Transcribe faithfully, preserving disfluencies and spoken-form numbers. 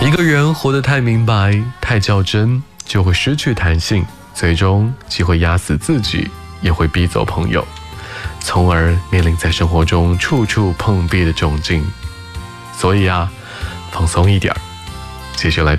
一个人活得太明白、太较真，就会失去弹性，最终既会压死自己，也会逼走朋友，从而面临在生活中处处碰壁的窘境。所以啊，放松一点，接下来